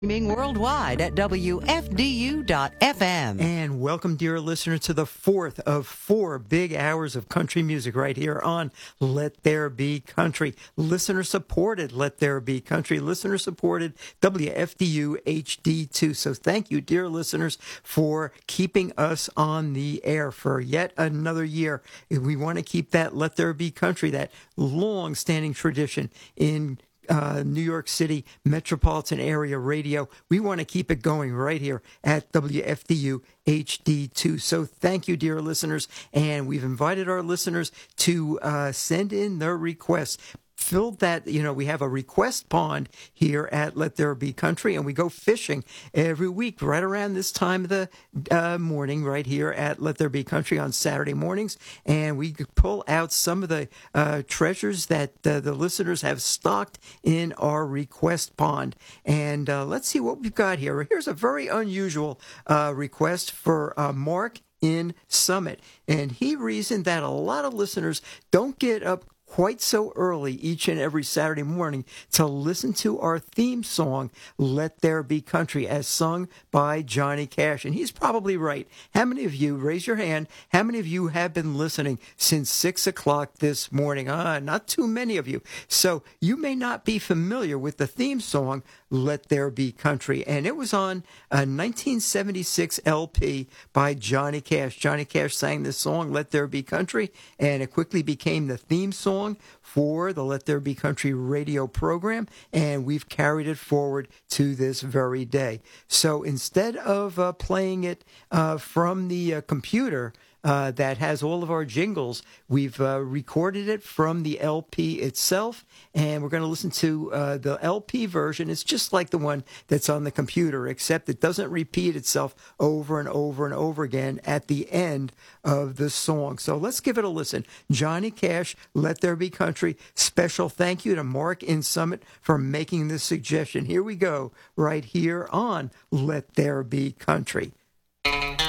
Streaming worldwide at WFDU.FM. And welcome, dear listener, to the fourth of 4 big hours of country music right here on Let There Be Country. Listener-supported Let There Be Country. Listener-supported WFDU HD2. So thank you, dear listeners, for keeping us on the air for yet another year. We want to keep that Let There Be Country, that long-standing tradition in New York City metropolitan area radio. We want to keep it going right here at WFDU HD2. So thank you, dear listeners. And we've invited our listeners to send in their requests. Filled that, we have a request pond here at Let There Be Country, and we go fishing every week right around this time of the morning right here at Let There Be Country on Saturday mornings, and we pull out some of the treasures that the listeners have stocked in our request pond. And let's see what we've got here. Here's a very unusual request for Mark in Summit, and he reasoned that a lot of listeners don't get up quite so early each and every Saturday morning to listen to our theme song, Let There Be Country, as sung by Johnny Cash. And he's probably right. How many of you, raise your hand, how many of you have been listening since 6 o'clock this morning? Not too many of you. So you may not be familiar with the theme song, Let There Be Country. And it was on a 1976 LP by Johnny Cash. Johnny Cash sang this song, Let There Be Country, and it quickly became the theme song for the Let There Be Country radio program, and we've carried it forward to this very day. So instead of playing it from the computer that has all of our jingles, we've recorded it from the LP itself, and we're going to listen to the LP version. It's just like the one that's on the computer, except it doesn't repeat itself over and over and over again at the end of the song. So let's give it a listen. Johnny Cash, Let There Be Country. Special thank you to Mark in Summit for making this suggestion. Here we go, right here on Let There Be Country.